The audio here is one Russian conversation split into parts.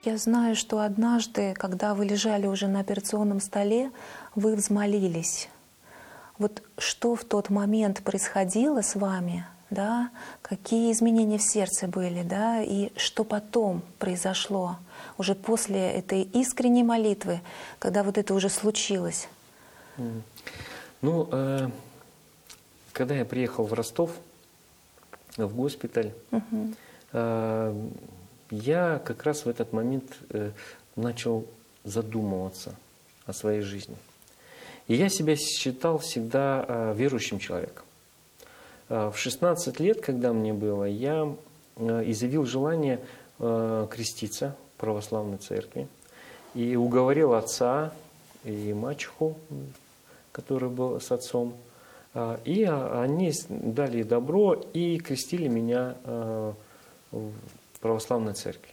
Я знаю, что однажды, когда вы лежали уже на операционном столе, вы взмолились. Вот что в тот момент происходило с вами, да? Какие изменения в сердце были, да? И что потом произошло уже после этой искренней молитвы, когда вот это уже случилось? Ну, когда я приехал в Ростов, в госпиталь, я как раз в этот момент начал задумываться о своей жизни. И я себя считал всегда верующим человеком. В 16 лет, когда мне было, я изъявил желание креститься в православной церкви. И уговорил отца и мачеху, который был с отцом. И они дали добро и крестили меня в православной церкви.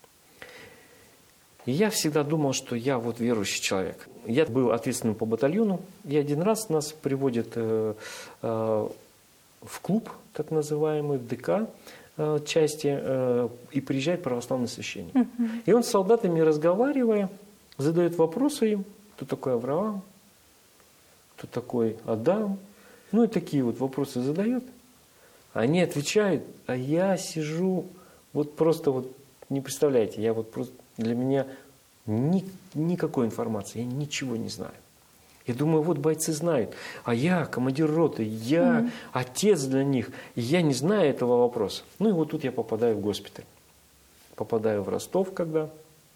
И я всегда думал, что я вот верующий человек. Я был ответственным по батальону. И один раз нас приводят в клуб, так называемый, в ДК части, и приезжает православный священник. И он с солдатами, разговаривая, задает вопросы им, кто такой Авраам, кто такой Адам. Ну и такие вот вопросы задает. Они отвечают, а я сижу, вот просто вот, не представляете, я вот просто, для меня никакой информации, я ничего не знаю. Я думаю, вот бойцы знают, а я командир роты, я отец для них, и я не знаю этого вопроса. Ну и вот тут я попадаю в госпиталь. Попадаю в Ростов, когда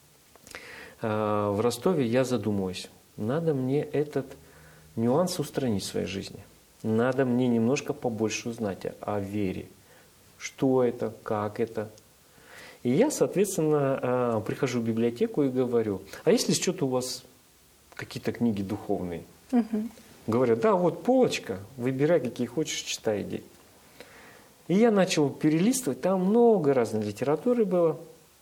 в Ростове я задумываюсь, надо мне этот нюанс устранить в своей жизни. Надо мне немножко побольше узнать о вере. Что это, как это. И я, соответственно, прихожу в библиотеку и говорю, а если что-то у вас какие-то книги духовные? Говорят, да, вот полочка, выбирай, какие хочешь, читай, иди. И я начал перелистывать, там много разной литературы было.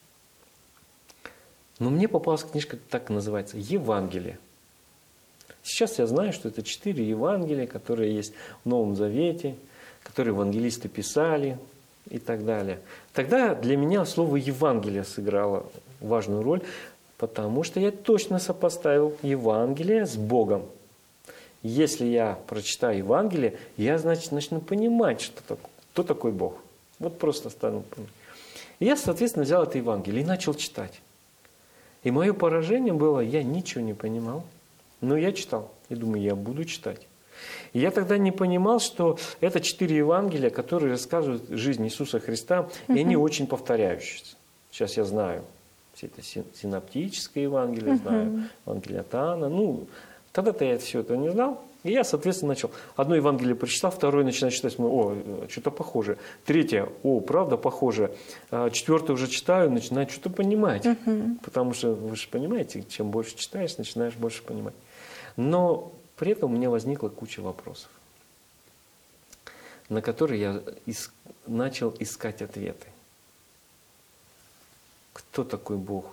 Но мне попалась книжка, так и называется, «Евангелие». Сейчас я знаю, что это 4 Евангелия, которые есть в Новом Завете, которые евангелисты писали и так далее. Тогда для меня слово «Евангелие» сыграло важную роль, потому что я точно сопоставил Евангелие с Богом. Если я прочитаю Евангелие, я, значит, начну понимать, кто такой Бог. Вот просто стану понимать. И я, соответственно, взял это Евангелие и начал читать. И мое поражение было, я ничего не понимал. Но я читал, и думаю, я буду читать. И я тогда не понимал, что это 4 Евангелия, которые рассказывают жизнь Иисуса Христа, и они очень повторяющиеся. Сейчас я знаю, все это синоптическое Евангелие, знаю Евангелие от Иоанна. Ну, тогда-то я все это не знал. И я, соответственно, начал. Одно Евангелие прочитал, второе начинаю читать, смотрю, что-то похоже. Третье, правда, похоже. Четвертое уже читаю, начинаю что-то понимать. Потому что, вы же понимаете, чем больше читаешь, начинаешь больше понимать. Но при этом у меня возникла куча вопросов, на которые я начал искать ответы. Кто такой Бог?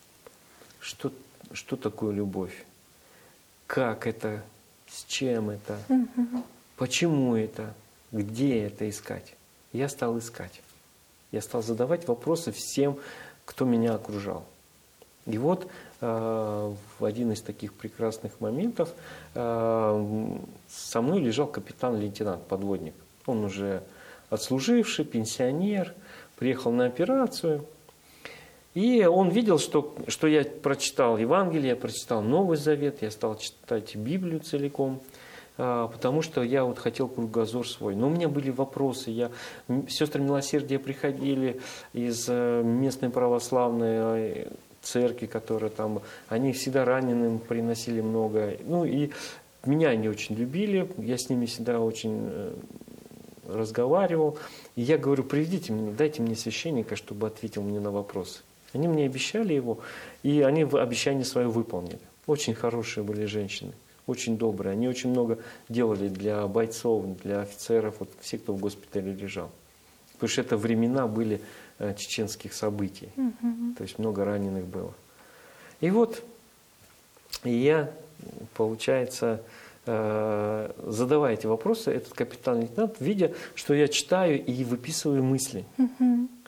Что такое любовь? Как это? С чем это? Почему это? Где это искать? Я стал искать. Я стал задавать вопросы всем, кто меня окружал. И вот в один из таких прекрасных моментов со мной лежал капитан-лейтенант, подводник. Он уже отслуживший, пенсионер, приехал на операцию. И он видел, что я прочитал Евангелие, я прочитал Новый Завет, я стал читать Библию целиком, потому что я вот хотел кругозор свой. Но у меня были вопросы. Сестры милосердия приходили из местной православной церкви, которая там, они всегда раненым приносили много. Ну и меня они очень любили, я с ними всегда очень разговаривал. И я говорю, приведите мне, дайте мне священника, чтобы ответил мне на вопросы. Они мне обещали его, и они обещание свое выполнили. Очень хорошие были женщины, очень добрые. Они очень много делали для бойцов, для офицеров, вот все, кто в госпитале лежал. Потому что это времена были чеченских событий. То есть много раненых было. И вот я, получается, задавая эти вопросы, этот капитан-лейтенант, видя, что я читаю и выписываю мысли.